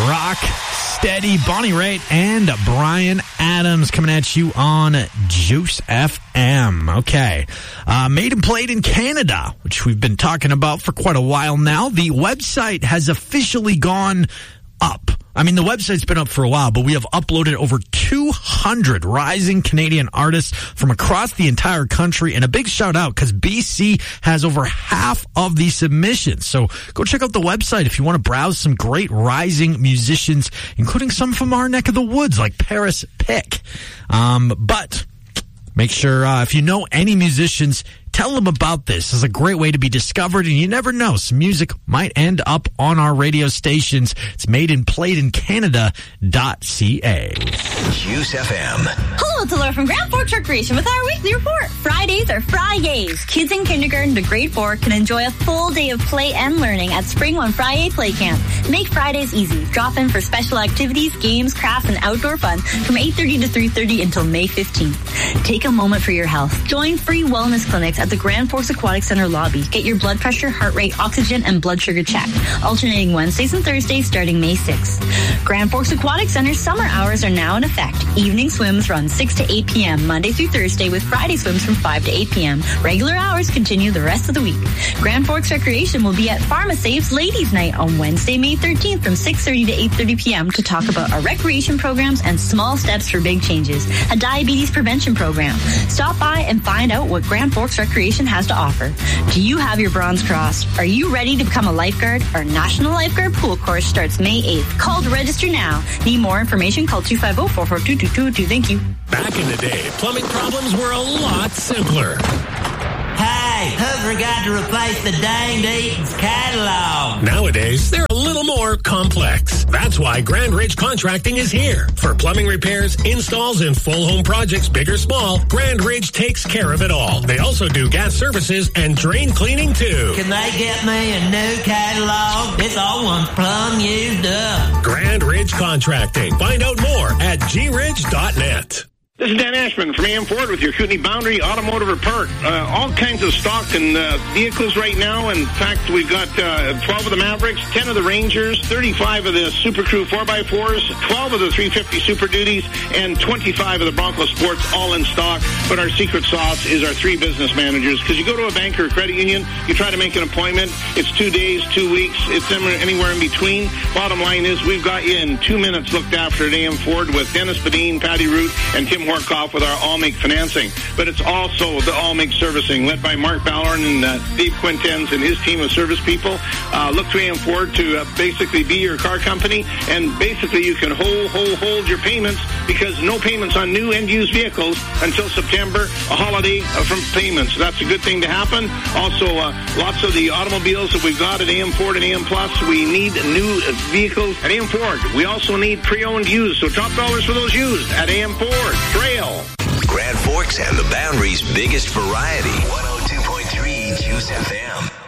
Rock Steady, Bonnie Raitt, and Bryan Adams coming at you on Juice FM. Okay. Made and played in Canada, which we've been talking about for quite a while now. The website has officially gone up. I mean, the website's been up for a while, but we have uploaded over 200 rising Canadian artists from across the entire country. And a big shout out because BC has over half of the submissions. So go check out the website if you want to browse some great rising musicians, including some from our neck of the woods like Paris Pick. But make sure if you know any musicians, tell them about this. It's a great way to be discovered, and you never know. Some music might end up on our radio stations. It's made and played in Canada.ca. Juice FM. Hello, it's Laura from Grand Forks Recreation with our weekly report. Fridays are Fridays. Kids in kindergarten to grade 4 can enjoy a full day of play and learning at Spring One Friday Play Camp. Make Fridays easy. Drop in for special activities, games, crafts, and outdoor fun from 8:30 to 3:30 until May 15th. Take a moment for your health. Join free wellness clinics at the Grand Forks Aquatic Center lobby. Get your blood pressure, heart rate, oxygen, and blood sugar checked. Alternating Wednesdays and Thursdays starting May 6th. Grand Forks Aquatic Center's summer hours are now in effect. Evening swims run 6 to 8 p.m. Monday through Thursday with Friday swims from 5 to 8 p.m. Regular hours continue the rest of the week. Grand Forks Recreation will be at PharmaSave's Ladies Night on Wednesday, May 13th from 6:30 to 8:30 p.m. to talk about our recreation programs and small steps for big changes. A diabetes prevention program. Stop by and find out what Grand Forks Recreation has to offer. Do you have your bronze crossed? Are you ready to become a lifeguard? Our National Lifeguard Pool course starts May 8th. Call to register now. Need more information? Call 250-442-2222. Thank you. Back in the day, plumbing problems were a lot simpler. Hey, who forgot to replace the danged Eaton's catalog? Nowadays, they're a little more complex. That's why Grand Ridge Contracting is here. For plumbing repairs, installs, and full home projects, big or small, Grand Ridge takes care of it all. They also do gas services and drain cleaning, too. Can they get me a new catalog? This old one's plumb used up. Grand Ridge Contracting. Find out more at gridge.net. This is Dan Ashman from AM Ford with your Kootenai Boundary Automotive Report. All kinds of stock and vehicles right now. In fact, we've got 12 of the Mavericks, 10 of the Rangers, 35 of the Super Crew 4x4s, 12 of the 350 Super Duties, and 25 of the Bronco Sports all in stock. But our secret sauce is our 3 business managers. Because you go to a bank or a credit union, you try to make an appointment. It's 2 days, 2 weeks. It's anywhere in between. Bottom line is we've got you in 2 minutes looked after at AM Ford with Dennis Badine, Patty Root, and Tim Horkoff with our All-Make Financing. But it's also the All-Make Servicing, led by Mark Ballorn and Dave Quintens and his team of service people. Look to AM Ford to basically be your car company, and basically you can hold your payments, because no payments on new and used vehicles until September, a holiday from payments. That's a good thing to happen. Also, lots of the automobiles that we've got at AM Ford and AM Plus, we need new vehicles at AM Ford. We also need pre-owned used, so top dollars for those used at AM Ford. Trail. Grand Forks and the Boundary's biggest variety. 102.3 Juice FM.